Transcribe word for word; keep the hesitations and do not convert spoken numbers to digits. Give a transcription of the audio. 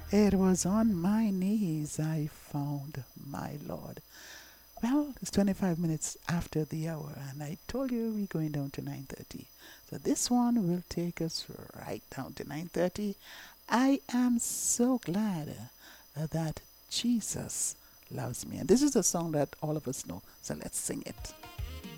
It was on my knees I found my Lord. Well, it's twenty-five minutes after the hour, and I told you we're going down to nine thirty. So this one will take us right down to nine thirty. I am so glad uh, that Jesus loves me. And this is a song that all of us know, so let's sing it.